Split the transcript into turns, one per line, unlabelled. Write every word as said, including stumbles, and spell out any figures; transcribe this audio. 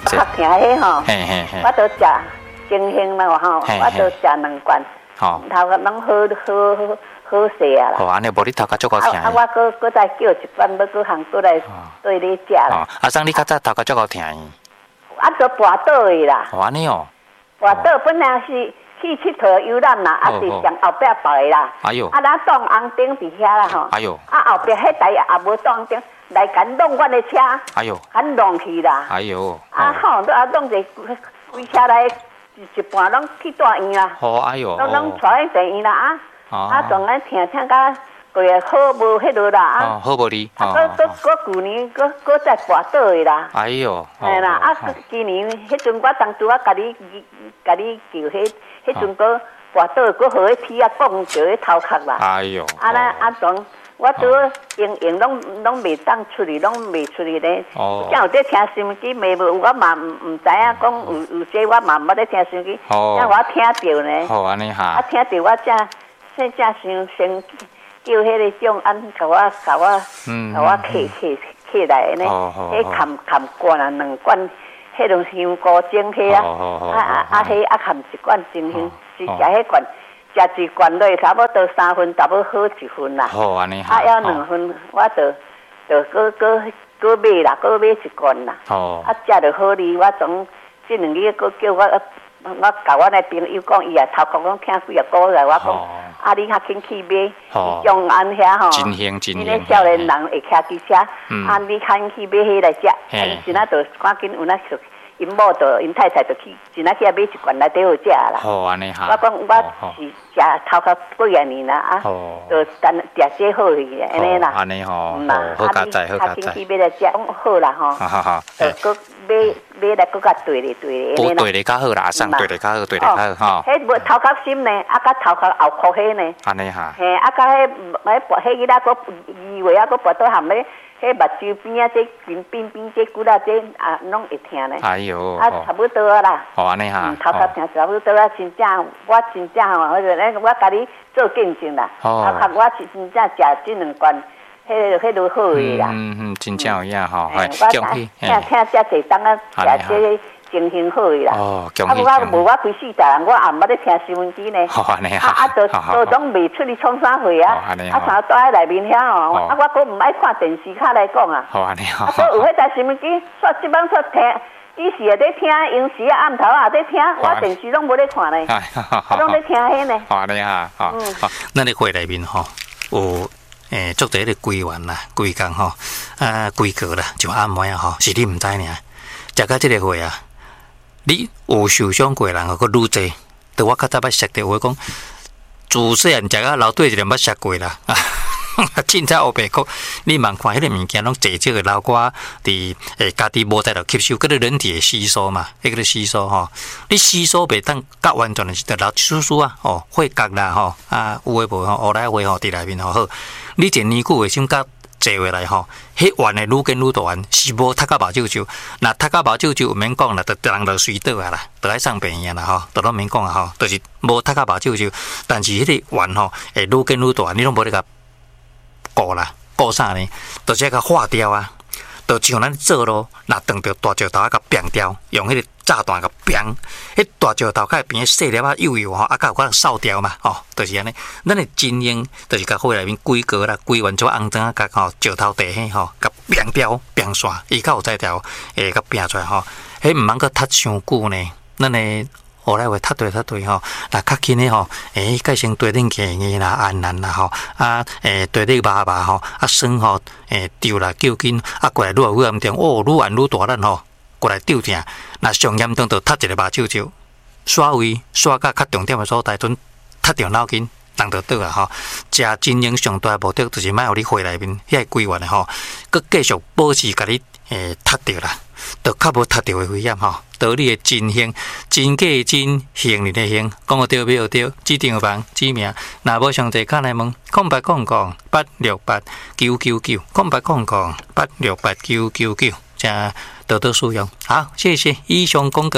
较疼迄吼，
嘿嘿嘿，
我都食精兴了吼，我都食两罐，
好，
头壳拢好好好好势啊啦。
哦，安尼无你头壳足够疼。
啊，我搁搁再叫一罐，要搁行过来对你食啦。
哦，阿生你较早头壳足够疼。
啊，都跋倒去啦。
哦，安尼哦。
跋倒本来是去佚佗游览啦，啊是上后壁摆啦。
哎呦。
啊，咱当红灯伫遐啦吼。
哎呦。
啊，后壁迄台也无当灯，来赶弄阮的车。
哎呦。
赶弄去啦。
哎呦。
啊吼，都啊弄一规车来一半拢去大院啦。
哦，哎呦。
拢拢带去大院啦啊。
哦。
啊，当然听听甲。对啊，好无迄落啦啊！
好无哩，
啊，搁搁搁旧年搁搁再跋倒去啦。
哎呦，
嘿啦，啊，今年迄阵我当初我甲你甲你叫迄迄阵搁跋倒，搁互迄铁啊讲着迄头壳啦。
哎呦，
啊那啊当我拄用用拢拢袂当出去，拢袂出去咧。哦。才有在听收音机，袂无我嘛毋毋知影讲有有些我嘛冇咧听收音机，哦。那我听着呢。
好安尼哈。
啊，听着我才才才想先。叫迄个种安，甲我甲我，甲我摕摕摕来呢。迄含含罐啊，两罐，迄种香菇精迄啊，啊啊啊，迄啊含一罐精香，是食迄罐，食一罐落差不多三分，差不多好一分啦。
好安尼
哈。啊，要两分，我就就搁搁搁买啦，搁买一罐啦。哦。啊，食着好哩，我总这两日搁叫我，我甲我那朋友讲，伊也头壳讲听几啊个来，我讲。啊！你较紧去买，中安遐吼，
真香真香。
你咧少年人会骑机车，啊！你较紧去买迄来食，啊！真啊，就赶紧有那就因某就因太太就去，真啊去买一罐来底好食啦。
好安尼哈。
我讲我是食头壳几啊年啦啊，就等食这好去安尼啦。
安尼吼，好加载好加载。
较紧去买来食，讲好啦吼。
哈哈哈。
就搁买买来搁甲对咧对咧。
补对咧较好啦，送对咧较好，对咧较好吼。
迄无头壳心呢，啊，甲头壳后壳迄呢。
安尼哈。
嘿，啊，甲迄迄拔迄个啦，搁二月啊，搁拔到含咧，迄目睭边啊，这边边边这骨啦，这啊，拢会疼咧。
哎呦。
啊，差不多啊啦。
哦，安尼哈。
嗯，头壳疼差不多啊，真正我真正吼，或者咧，我甲你做见证啦。哦。头壳我是真正食这两罐，迄迄落好个啦。
嗯嗯，真正有影吼，系。
我听听听这侪当啊，食这。精神好个啦，
哦，
啊！我无我开四十人，我也毋捌咧听收音机呢。
好安尼
啊啊，都都总未出去创啥会啊？啊，啥都喺内面遐哦。啊，我搁毋爱看电视卡来讲啊。
好安尼好。
啊，搁有迄台收音机，煞即摆煞听，伊是会咧听，有时啊暗头啊咧听，我电视拢无咧看呢。啊，拢咧听迄呢。
好安尼哈，好。好，咱咧会内面吼有诶，做第一个规员啦，规工吼啊规格啦，就按摩啊吼，是你毋知尔。食到即个会啊。你有受伤过人，佫愈济。对我较早捌识着，我讲自细汉食到老对一个捌识过啦。凊彩黑白裤，你茫看迄个物件，拢济少个老瓜伫诶家己无在度吸收，嗰个人体会吸收嘛，迄个吸收吼。你吸收袂当甲完全是得老叔叔啊，哦，血角啦吼，啊有诶无吼，乌来话吼伫内面吼好。你一年久诶，先甲。坐下来吼，迄丸诶愈见愈大丸，是无踢到目睭睭。若踢到目睭睭，毋免讲啦，就人就水倒啊啦，就爱送病院啦吼，就拢免讲啊吼，就是无踢到目睭睭。但是迄个丸吼，会愈见愈大，你拢无咧甲顾啦，顾啥呢？就是甲化掉啊，就像咱做咯，若当着大石头啊，甲扁掉，用迄个炸弹甲扁，迄大石头甲边细粒啊幼幼吼，啊，甲有甲扫掉嘛，吼，就是安尼。咱诶经验就是甲火内面规格啦，规完做红灯啊，甲吼石头地迄吼，甲扁掉扁线，伊较有才条诶，甲扁出来吼。迄毋通阁踢伤久呢，咱诶。后来话踢对踢对吼，那较紧诶吼，诶，改成对顶硬硬啦、安难啦吼，啊，诶，对顶麻麻吼，啊，酸吼，诶，丢啦叫紧，啊，过来愈来愈严重，哦，愈按愈大咱吼，过来丢疼，那上严重就踢一个目睭睭，刷位刷到较重点诶所在，阵踢着脑筋，人就倒啊吼。食真营上大目的就是莫互你血内面遐个规原诶吼，佮继续保持甲你诶踢着啦。就较无踢到的危险吼，道理的真行，真假的真，行你的行，讲个对没对，指定房指名，若无详细，看来问，空白空讲八六八九九九，空白空讲八六八九九九，加多多使用。好，谢谢以上讲。